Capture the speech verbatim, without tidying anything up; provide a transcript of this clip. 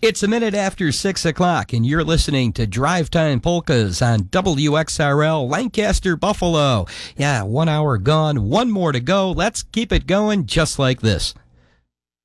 It's a minute after six o'clock, and you're listening to Drive Time Polkas on W X R L Lancaster, Buffalo. Yeah, one hour gone, one more to go. Let's keep it going just like this.